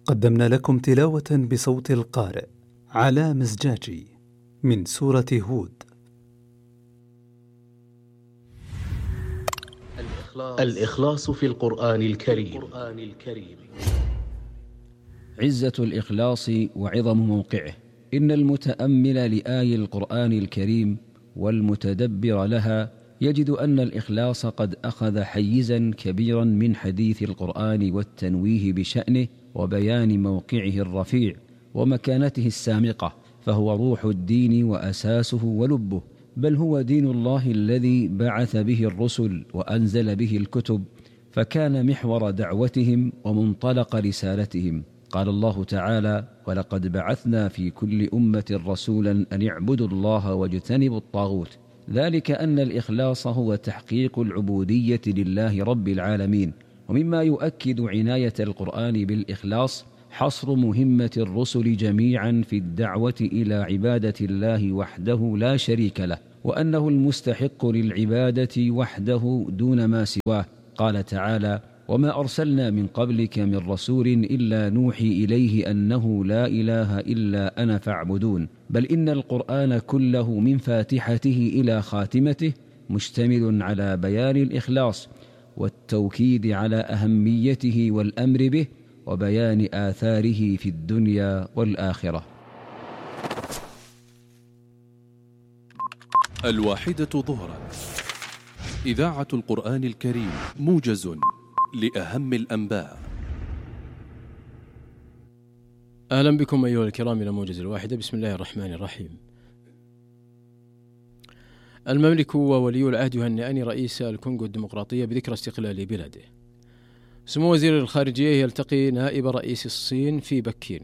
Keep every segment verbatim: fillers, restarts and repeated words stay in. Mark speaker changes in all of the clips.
Speaker 1: قدمنا لكم تلاوة بصوت القارئ علاء مزجاجي من سورة هود.
Speaker 2: الإخلاص في القرآن الكريم.
Speaker 3: عزة الإخلاص وعظم موقعه. إن المتأمل لآي القرآن الكريم والمتدبر لها يجد أن الإخلاص قد أخذ حيزا كبيرا من حديث القرآن والتنويه بشأنه وبيان موقعه الرفيع ومكانته السامقة، فهو روح الدين وأساسه ولبه، بل هو دين الله الذي بعث به الرسل وأنزل به الكتب، فكان محور دعوتهم ومنطلق رسالتهم. قال الله تعالى: ولقد بعثنا في كل أمة رسولا أن اعبدوا الله واجتنبوا الطاغوت. ذلك أن الإخلاص هو تحقيق العبودية لله رب العالمين. ومما يؤكد عناية القرآن بالإخلاص حصر مهمة الرسل جميعا في الدعوة إلى عبادة الله وحده لا شريك له، وأنه المستحق للعبادة وحده دون ما سواه. قال تعالى: وما أرسلنا من قبلك من رسول إلا نوحي إليه أنه لا إله إلا أنا فاعبدون. بل إن القرآن كله من فاتحته إلى خاتمته مشتمل على بيان الإخلاص والتوكيد على أهميته والأمر به وبيان آثاره في الدنيا والآخرة.
Speaker 4: الواحدة ظهرا، إذاعة القرآن الكريم، موجز لأهم الأنباء.
Speaker 5: أهلا بكم أيها الكرام إلى موجز الواحدة. بسم الله الرحمن الرحيم. المملك وولي العهد يهنئان رئيس الكونغو الديمقراطية بذكرى استقلال بلاده. سمو وزير الخارجية يلتقي نائب رئيس الصين في بكين.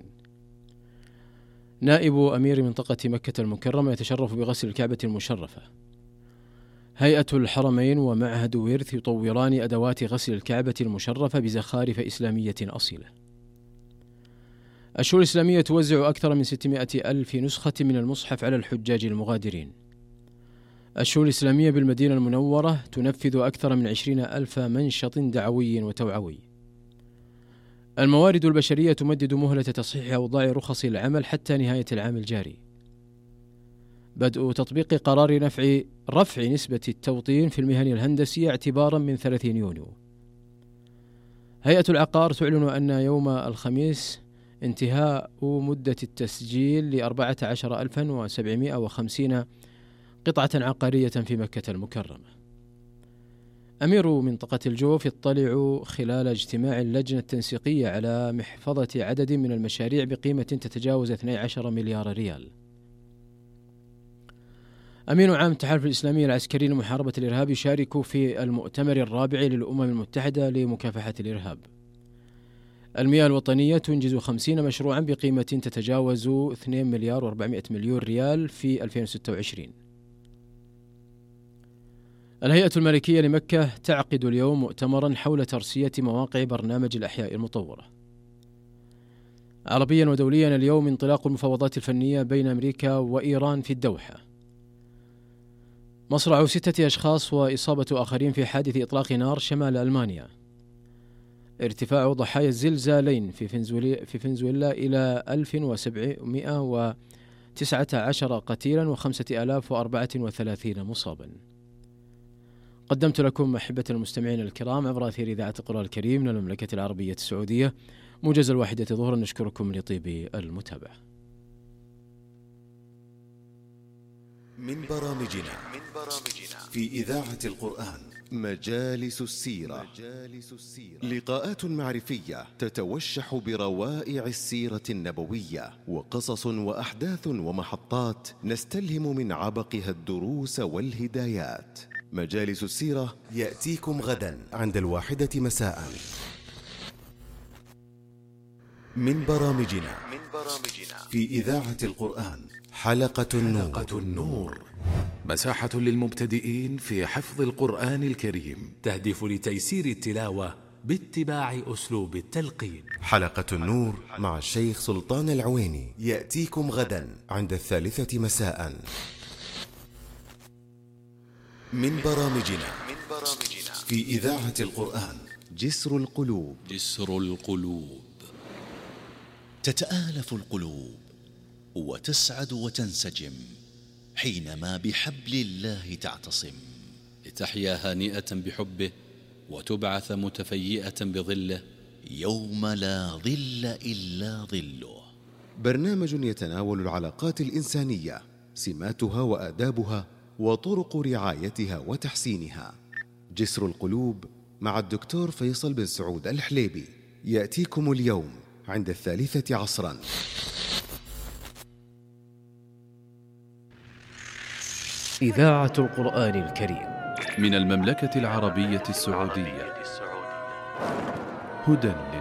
Speaker 5: نائب أمير منطقة مكة المكرمة يتشرف بغسل الكعبة المشرفة. هيئة الحرمين ومعهد ويرث يطوران أدوات غسل الكعبة المشرفة بزخارف إسلامية أصيلة. الشؤون الإسلامية توزع أكثر من ستمائة ألف نسخة من المصحف على الحجاج المغادرين. الشؤون الإسلامية بالمدينة المنورة تنفذ أكثر من عشرين ألف منشط دعوي وتوعوي. الموارد البشرية تمدد مهلة تصحيح أوضاع رخص العمل حتى نهاية العام الجاري. بدء تطبيق قرار نفع رفع نسبة التوطين في المهن الهندسية اعتبارا من ثلاثين يونيو. هيئة العقار تعلن أن يوم الخميس انتهاء مدة التسجيل لأربعة عشر ألفا وسبعمائة وخمسين قطعة عقارية في مكة المكرمة. أمير منطقة الجوف يطلع خلال اجتماع اللجنة التنسيقية على محفظة عدد من المشاريع بقيمة تتجاوز اثني عشر مليار ريال. أمين عام التحالف الإسلامي العسكري لمحاربة الإرهاب يشارك في المؤتمر الرابع للأمم المتحدة لمكافحة الإرهاب. المياه الوطنية تنجز خمسين مشروعا بقيمة تتجاوز اثنين مليار وأربعمائة مليون ريال في ألفين وستة وعشرين. الهيئة الملكية لمكة تعقد اليوم مؤتمرا حول ترسية مواقع برنامج الأحياء المطورة. عربيا ودوليا اليوم انطلاق المفاوضات الفنية بين أمريكا وإيران في الدوحة. مصرع ستة أشخاص وإصابة آخرين في حادث إطلاق نار شمال ألمانيا. ارتفاع ضحايا الزلزالين في فنزويلا, في فنزويلا إلى ألف وسبعمائة وتسعة عشر قتيلا وخمسة آلاف وأربعة وثلاثين مصابا. قدمت لكم أحبة المستمعين الكرام عبر أثير إذاعة القرآن الكريم من المملكة العربية السعودية موجز الواحدة ظهرا. نشكركم لطيب المتابعة.
Speaker 6: من برامجنا في إذاعة القرآن مجالس السيرة. لقاءات معرفية تتوشح بروائع السيرة النبوية وقصص وأحداث ومحطات نستلهم من عبقها الدروس والهدايات. مجالس السيرة يأتيكم غدا عند الواحدة مساء. من برامجنا في إذاعة القرآن حلقة النور, حلقة النور.
Speaker 7: مساحة للمبتدئين في حفظ القرآن الكريم تهدف لتيسير التلاوة باتباع أسلوب التلقين.
Speaker 6: حلقة النور مع الشيخ سلطان العويني يأتيكم غدا عند الثالثة مساء. من برامجنا في إذاعة القرآن جسر القلوب.
Speaker 4: جسر القلوب.
Speaker 8: تتآلف القلوب وتسعد وتنسجم حينما بحبل الله تعتصم،
Speaker 9: لتحيا هانئة بحبه وتبعث متفيئة بظله
Speaker 8: يوم لا ظل إلا ظله.
Speaker 6: برنامج يتناول العلاقات الإنسانية، سماتها وآدابها وطرق رعايتها وتحسينها. جسر القلوب مع الدكتور فيصل بن سعود الحليبي يأتيكم اليوم عند الثالثة عصرا.
Speaker 2: إذاعة القرآن الكريم
Speaker 4: من المملكة العربية السعودية، هدى